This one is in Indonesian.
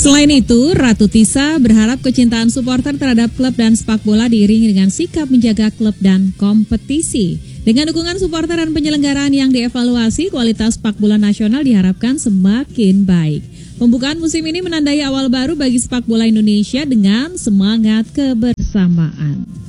Selain itu, Ratu Tisa berharap kecintaan supporter terhadap klub dan sepak bola diiringi dengan sikap menjaga klub dan kompetisi. Dengan dukungan supporter dan penyelenggaraan yang dievaluasi, kualitas sepak bola nasional diharapkan semakin baik. Pembukaan musim ini menandai awal baru bagi sepak bola Indonesia dengan semangat kebersamaan.